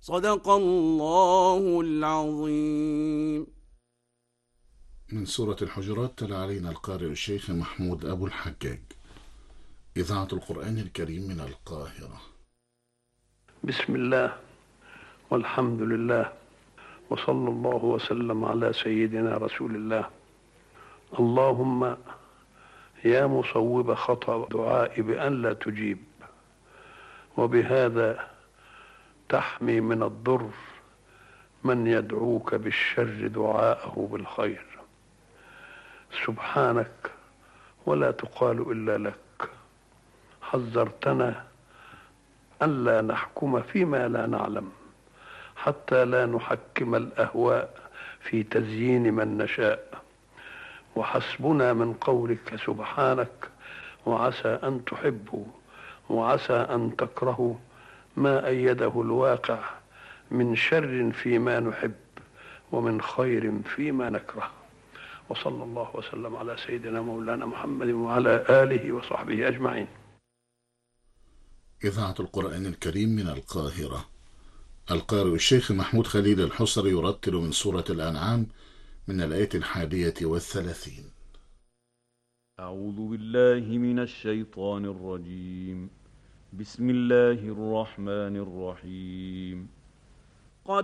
صدق الله العظيم. من سورة الحجرات تلا علينا القارئ الشيخ محمود أبو الحجاج. إذاعة القرآن الكريم من القاهرة. بسم الله والحمد لله وصلى الله وسلم على سيدنا رسول الله. اللهم يا مصوب خطأ دعائي بأن لا تجيب، وبهذا تحمي من الضر من يدعوك بالشر دعاءه بالخير. سبحانك ولا تقال إلا لك. حذرتنا ألا نحكم فيما لا نعلم، حتى لا نحكم الأهواء في تزيين من نشاء، وحسبنا من قولك سبحانك وعسى أن تحبوا وعسى أن تكرهوا ما أيده الواقع من شر فيما نحب ومن خير فيما نكره. وصلى الله وسلم على سيدنا مولانا محمد وعلى آله وصحبه أجمعين. إذاعة القرآن الكريم من القاهرة. القارئ الشيخ محمود خليل الحصري يرتل من سورة الأنعام من الآية 31. أعوذ بالله من الشيطان الرجيم. بسم الله الرحمن الرحيم.